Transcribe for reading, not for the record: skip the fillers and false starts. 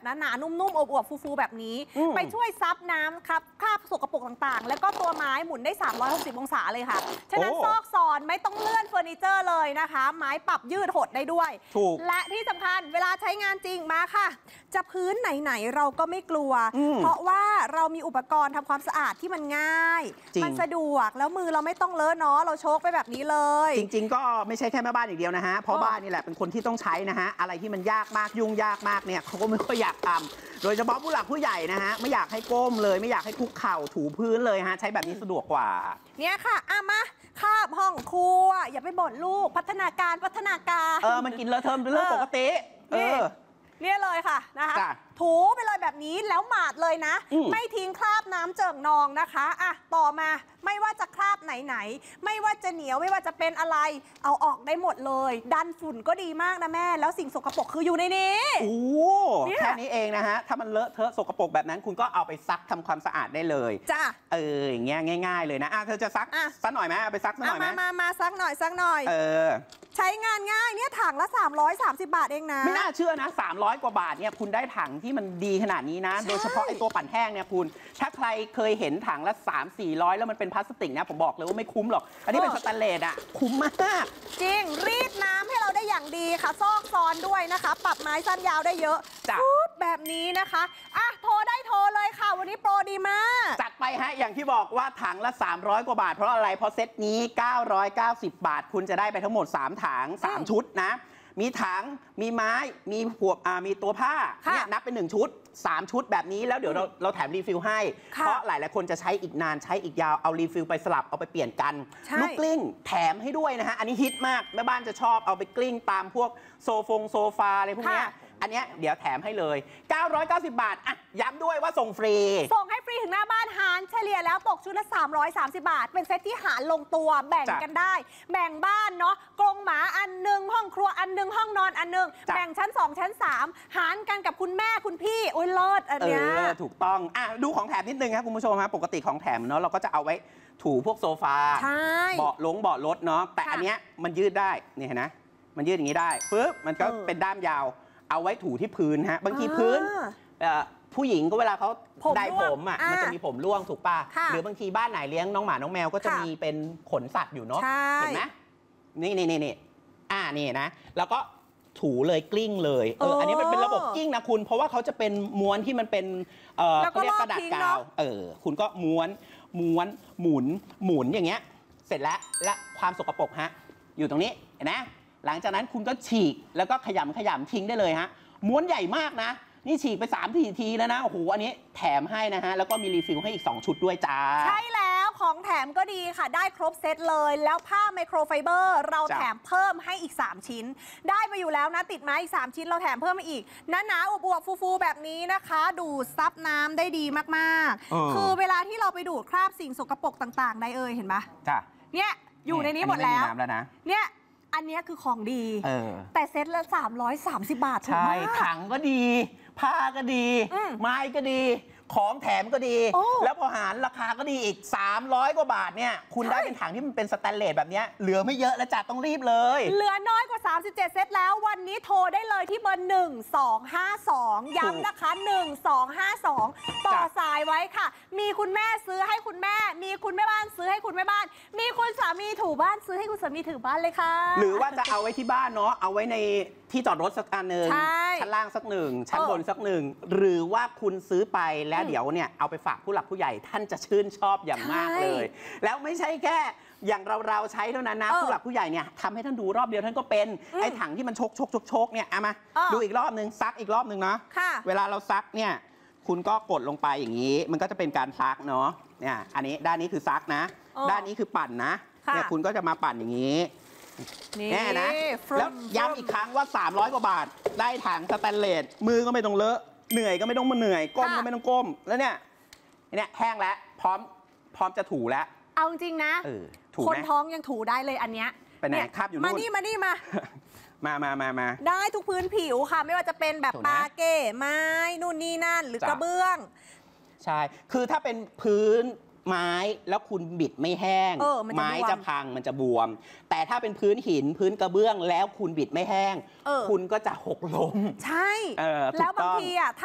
หนาๆนุ่มๆอวบๆฟูๆแบบนี้ไปช่วยซับน้ำครับคราบสกปรกต่างๆแล้วก็ตัวไม้หมุนได้360องศาเลยค่ะฉะนั้นซอกซอนไม่ต้องเลื่อนเฟอร์นิเจอร์เลยนะคะไม้ปรับยืดหดได้ด้วยและที่สำคัญเวลาใช้งานจริงมาค่ะจะพื้นไหนๆเราก็ไม่กลัวเพราะว่าเรามีอุปกรณ์ทำความสะอาดที่มันง่ายมันสะดวกแล้วมือเราไม่ต้องเลอะเนาะเราโชกไปแบบนี้เลยจริงๆก็ไม่ใช่แค่แม่บ้านอย่างเดียวนะฮะเพราะบ้านนี่แหละเป็นคนที่ต้องใช้นะฮะอะไรที่มันยากมากยุ่งยากมากเนี่ยเขาก็ไม่ค่อยอยากทำโดยเฉพาะผู้หลักผู้ใหญ่นะฮะไม่อยากให้ก้มเลยไม่อยากให้คุกเข่าถูพื้นเลยฮะใช้แบบนี้สะดวกกว่าเนี่ยค่ะมาคาบห้องครัวอย่าไปบ่นลูกพัฒนาการมันกินเลอะเทอะเป็นเรื่องปกติเนี่ยเลยค่ะนะคะถูไปเลยแบบนี้แล้วหมาดเลยนะไม่ทิ้งคราบน้ำเจิ่งนองนะคะต่อมาไม่ว่าจะคราบไหนไม่ว่าจะเหนียวไม่ว่าจะเป็นอะไรเอาออกได้หมดเลยดันฝุ่นก็ดีมากนะแม่แล้วสิ่งสกปรกคืออยู่ในนี้แค่นี้เองนะฮะถ้ามันเลอะเทอะสกปรกแบบนั้นคุณก็เอาไปซักทำความสะอาดได้เลยจ้ะอย่างเงี้ยง่ายๆเลยนะเธอจะซักหน่อยไหมเอาไปซักหน่อยไหมมาซักหน่อยใช้งานง่ายเนี่ยถังละ330 บาทเองนะไม่น่าเชื่อนะ300 กว่าบาทเนี่ยคุณได้ถังที่มันดีขนาดนี้นะโดยเฉพาะไอ้ตัวปั่นแห้งเนี่ยคุณถ้าใครเคยเห็นถังละ300-400แล้วมันเป็นพลาสติกนะผมบอกเลยว่าไม่คุ้มหรอกอันนี้เป็นสแตนเลสคุ้มมากจริงรีดน้ำให้เราได้อย่างดีค่ะซอกซอนด้วยนะคะปรับไม้สั้นยาวได้เยอะแบบนี้นะคะโทรได้โทรเลยค่ะวันนี้โปรดีมากจัดไปฮะอย่างที่บอกว่าถังละ300 กว่าบาทเพราะอะไรเพราะเซตนี้990 บาทคุณจะได้ไปทั้งหมด3ถัง3ชุดนะมีถังมีไม้มีมีตัวผ้าเนี่ยนับเป็น1ชุด3ชุดแบบนี้แล้วเดี๋ยวเราแถมรีฟิลให้เพราะหลายคนจะใช้อีกนานใช้อีกยาวเอารีฟิลไปสลับเอาไปเปลี่ยนกันลูกกลิ้งแถมให้ด้วยนะฮะอันนี้ฮิตมากแม่บ้านจะชอบเอาไปกลิ้งตามพวกโซฟาอะไรพวกนี้อันนี้เดี๋ยวแถมให้เลย990 บาทย้ำด้วยว่าส่งฟรีส่งให้ฟรีถึงหน้าบ้านหารเฉลี่ยแล้วตกชุดละ330 บาทเป็นเซตที่หารลงตัวแบ่งกันได้แบ่งบ้านเนาะกรงหมาอันนึงห้องครัวอันนึงห้องนอนอันนึงแบ่งชั้น2ชั้น3หารกันกับคุณแม่คุณพี่โอ้ยเลิศอันเนี้ยถูกต้องดูของแถมนิดนึงครับคุณผู้ชมครับปกติของแถมเนาะเราก็จะเอาไว้ถูพวกโซฟาเบาะรถเนาะแต่อันเนี้ยมันยืดได้นี่เห็นนะมันยืดอย่างนี้ได้ปึ๊บมันก็เป็นด้ามยาวเอาไว้ถูที่พื้นฮะบางทีพื้นผู้หญิงก็เวลาเขาได้ผมมันจะมีผมร่วงถูกป่ะหรือบางทีบ้านไหนเลี้ยงน้องหมาน้องแมวก็จะมีเป็นขนสัตว์อยู่เนาะเห็นไหมนี่นี่นะแล้วก็ถูเลยกลิ้งเลยอันนี้มันเป็นระบบกลิ้งนะคุณเพราะว่าเขาจะเป็นม้วนที่มันเป็นเขาเรียกกระดาษกาวคุณก็ม้วนหมุนอย่างเงี้ยเสร็จแล้วและความสกปรกฮะอยู่ตรงนี้เห็นไหมหลังจากนั้นคุณก็ฉีกแล้วก็ขยำทิ้งได้เลยฮะม้วนใหญ่มากนะนี่ฉีกไป3 ทีแล้วนะโอ้โหอันนี้แถมให้นะฮะแล้วก็มีรีฟิลให้อีก2ชุดด้วยจ้าใช่แล้วของแถมก็ดีค่ะได้ครบเซตเลยแล้วผ้าไมโครไฟเบอร์เราแถมเพิ่มให้อีก3ชิ้นได้ไปอยู่แล้วนะติดไม้อีก3ชิ้นเราแถมเพิ่มมาอีกหนาๆอวบๆฟูๆแบบนี้นะคะดูดซับน้ำได้ดีมากๆคือเวลาที่เราไปดูดคราบสิ่งสกปรกต่างๆได้เห็นปะจ้ะเนี่ยอยู่ในนี้หมดแล้วเนี่ยอันนี้คือของดีแต่เซ็ตละ330 บาทถูกไหมถังก็ดีผ้าก็ดีไม้ก็ดีของแถมก็ดีแล้วพอหารราคาก็ดีอีก300 กว่าบาทเนี่ยคุณได้เป็นถังที่มันเป็นสแตนเลสแบบนี้เหลือไม่เยอะแล้วจ้ะต้องรีบเลยเหลือน้อยกว่า37เซตแล้ววันนี้โทรได้เลยที่เบอร์1252ย้ำนะคะ1252ต่อสายไว้ค่ะมีคุณแม่ซื้อให้คุณแม่มีคุณแม่บ้านซื้อให้คุณแม่บ้านมีคุณสามีถูบ้านซื้อให้คุณสามีถูบ้านเลยค่ะหรือว่าจะเอาไว้ที่บ้านเนาะเอาไว้ในที่จอดรถสักอันหนึ่งชั้นล่างสัก1ชั้นบนสัก1หรือว่าคุณซื้อไปแล้วเดี๋ยวเนี่ยเอาไปฝากผู้หลักผู้ใหญ่ท่านจะชื่นชอบอย่างมากเลยแล้วไม่ใช่แค่อย่างเราใช้เท่านั้นนะผู้หลักผู้ใหญ่เนี่ยทำให้ท่านดูรอบเดียวท่านก็เป็นไอ้ถังที่มันชกเนี่ยเอามาดูอีกรอบนึงซักอีกรอบนึงเนาะเวลาเราซักเนี่ยคุณก็กดลงไปอย่างนี้มันก็จะเป็นการซักเนาะเนี่ยอันนี้ด้านนี้คือซักนะด้านนี้คือปั่นนะเนี่ยคุณก็จะมาปั่นอย่างนี้แน่นะแล้วย้ำอีกครั้งว่า300 กว่าบาทได้ถังสแตนเลสมือก็ไม่ต้องเลอะเหนื่อยก็ไม่ต้องมาเหนื่อยก้มก็ไม่ต้องก้มแล้วเนี่ยแห้งแล้วพร้อมจะถูแล้วเอาจริงนะคนท้องยังถูได้เลยอันเนี้ยไปไหนคาบอยู่นู่นมาได้ทุกพื้นผิวค่ะไม่ว่าจะเป็นแบบปาเก้ไม้นู่นนี่นั่นหรือกระเบื้องใช่คือถ้าเป็นพื้นไม้แล้วคุณบิดไม่แห้งไม้จะพังมันจะบวมแต่ถ้าเป็นพื้นหินพื้นกระเบื้องแล้วคุณบิดไม่แห้งคุณก็จะหกล้มใช่แล้วบางทีอ่ะ